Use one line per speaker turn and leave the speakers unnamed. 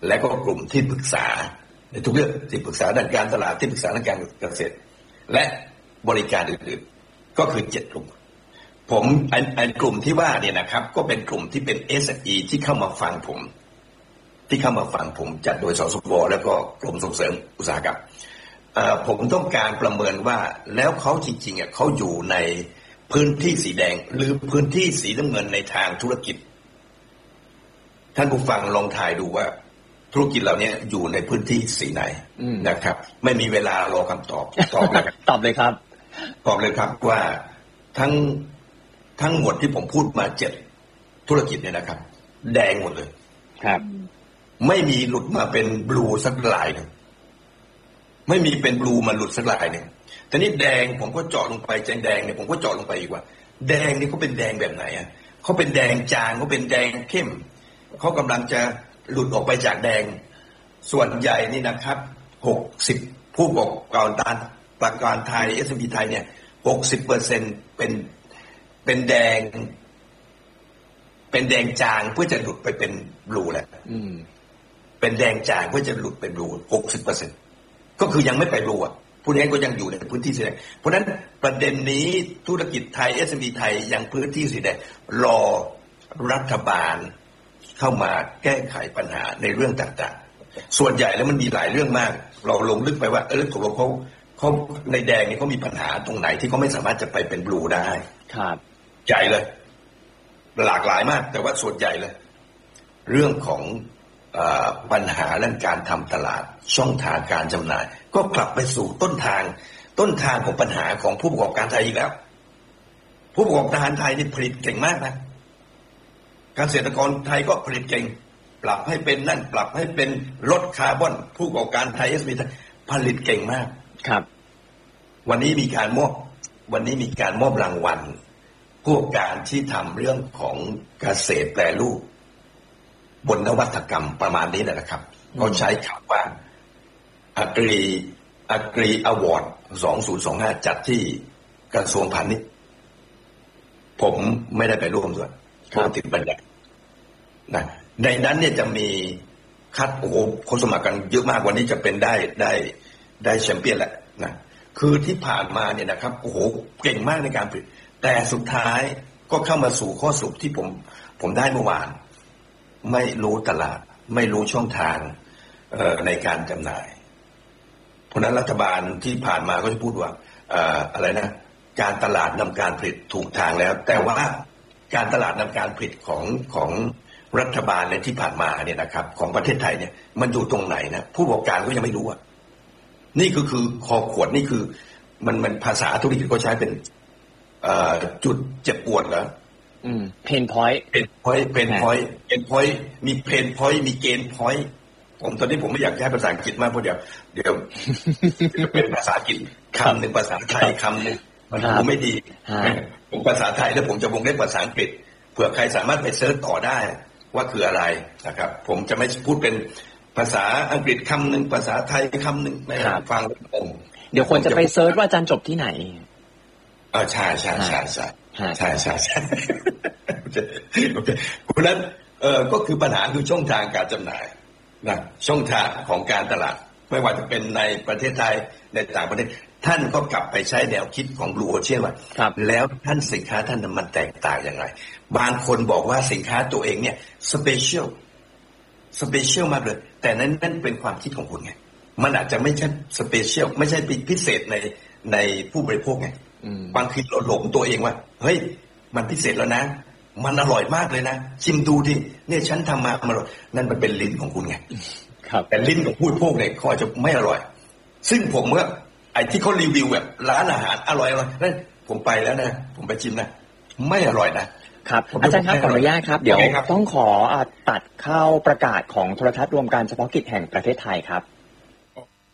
และก็กลุ่มที่ปรึกษาในทุกเรื่องที่ปรึกษาด้านการตลาดที่ปรึกษาด้านการเกษตรและบริการอื่นๆก็คือ7กลุ่มผมกลุ่มที่ว่าเนี่ยนะครับก็เป็นกลุ่มที่เป็น SME ที่เข้ามาฟังผมจัดโดยสสวแล้วก็กรมส่งเสริมอุตสาหกรรมผมต้องการประเมินว่าแล้วเขาจริงๆเขาอยู่ในพื้นที่สีแดงหรือพื้นที่สีน้ำเงินในทางธุรกิจท่านผู้ฟังลองทายดูว่าธุรกิจเหล่านี้อยู่ในพื้นที่สีไหนนะครับไม่มีเวลารอคำตอบเลย
ตอบเลยครับ
บอกเลยครับว่าทั้งหมดที่ผมพูดมา7ธุรกิจเนี่ยนะครับแดงหมดเลย
ครับ
ไม่มีหลุดมาเป็นบลูสักลายนึงไม่มีเป็นบลูมาหลุดสักลายนึงแต่นี่แดงผมก็เจาะลงไปแดงเนี่ยผมก็เจาะลงไปอีกว่าแดงนี่เขาเป็นแดงแบบไหนอ่ะเขาเป็นแดงจางเขาเป็นแดงเข้มเขากำลังจะหลุดออกไปจากแดงส่วนใหญ่นี่นะครับ60ผู้ประกอบการไทย SME ไทยเนี่ย 60% เป็นแดงจางเพื่อจะหลุดไปเป็นบลูแหละเป็นแดงจางเพื่อจะหลุดเป็นบลู 60% ก็คือยังไม่ไปบลูอ่ะผู้นี้ก็ยังอยู่ในพื้นที่สีแดงเพราะฉะนั้นประเด็นนี้ธุรกิจไทย SME ไทยยังพื้นที่สีแดงรอรัฐบาลเข้ามาแก้ไขปัญหาในเรื่องต่างๆส่วนใหญ่แล้วมันมีหลายเรื่องมากเราลงลึกไปว่าตกลงเขาในแดงนี่เขามีปัญหาตรงไหนที่เขาไม่สามารถจะไปเป็นบลูได้
ครับ
ใหญ่เลยหลากหลายมากแต่ว่าส่วนใหญ่เลยเรื่องของปัญหาเรื่องการทำตลาดช่องทางการจำหน่ายก็กลับไปสู่ต้นทางของปัญหาของผู้ประกอบการไทยอีกแล้วผู้ประกอบการไทยนี่ผลิตเก่งมากนะเกษตรกรไทยก็ผลิตเก่งปรับให้เป็นนั่นปรับให้เป็นลดคาร์บอนผู้ประกอบการไทย SME ไทยผลิตเก่งมาก
ครับ
วันนี้มีการมอบรางวัลพวกการที่ทำเรื่องของเกษตรแปรรูปบนนวัตกรรมประมาณนี้แหละนะครับเขาใช้คำว่าAgri Award 2025จัดที่กระทรวงพาณิชย์ผมไม่ได้ไปร่วมด้วยผมติดบรรยายนะในนั้นเนี่ยจะมีคัดคนสมัครกันเยอะมากวันนี้จะเป็นได้แชมเปี้ยนแหละนะคือที่ผ่านมาเนี่ยนะครับเก่งมากในการผลิตแต่สุดท้ายก็เข้ามาสู่ข้อสรุปที่ผมได้เมื่อวานไม่รู้ตลาดไม่รู้ช่องทางในการจำหน่ายเพราะนั้นรัฐบาลที่ผ่านมาก็จะพูดว่าอะไรนะการตลาดนำการผลิตถูกทางแล้วแต่ว่าการตลาดนำการผลิตของรัฐบาลในที่ผ่านมาเนี่ยนะครับของประเทศไทยเนี่ยมันอยู่ตรงไหนนะผู้ประกอบการก็ยังไม่รู้อ่ะนี่คือคอขวดนี่คือมันภาษาธุรกิจก็ใช้เป็นจุดเจ็บปวดเหรอ
เพนพอยต์
มีเพนพอยต์มีเกณฑ์พอยต์ตอนนี้ผมไม่อยากใช้ภาษาอังกฤษมากเพราะเดี๋ยวเป็นภาษาอังกฤษคำหนึ่งภาษาไทยคำหนึ่งมันดูไม่ดีผมภาษาไทยแล้วผมจะวงเล็บภาษาอังกฤษเผื่อใครสามารถไปเสิร์ชต่อได้ว่าคืออะไรนะครับผมจะไม่พูดเป็นภาษาอังกฤษคำหนึ่งภาษาไทยคำหนึ่งไม่ฟัง
เดี๋ยวคนจะไปเสิร์ชว่าอาจารย์จบที่ไหน
ใช่เพราะนั้นก็คือปัญหาคือช่องทางการจำหน่ายนะช่องทางของการตลาดไม่ว่าจะเป็นในประเทศไทยในต่างประเทศท่านก็กลับไปใช้แนวคิดของ Blue Ocean ว่าแล้วท่านสินค้าท่านมันแตกต่างอย่างไรบางคนบอกว่าสินค้าตัวเองเนี่ยสเปเชียลมากเลยแต่นั่นเป็นความคิดของคุณไงมันอาจจะไม่ใช่สเปเชียลไม่ใช่พิเศษในผู้บริโภคไงบางทีเราหลงตัวเองว่าเฮ้ยมันพิเศษแล้วนะมันอร่อยมากเลยนะชิมดูดิเนี่ยฉันทำมาอร่อยนั่นมันเป็นลิ้นของคุณไงแต่ลิ้นของผู้บริโภคเนี่ยเขาอาจจะไม่อร่อยซึ่งผมว่าไอ้ที่เขารีวิวแบบร้านอาหารอร่อยนั่นผมไปแล้วนะผมไปชิมนะไม่อร่อย
นะครับอาจารย์ครับขออนุญาตครับเดี๋ยวต้องขอตัดเข้าประกาศของโทรทัศน์รวมการเฉพาะกิจแห่งประเทศไทยครับ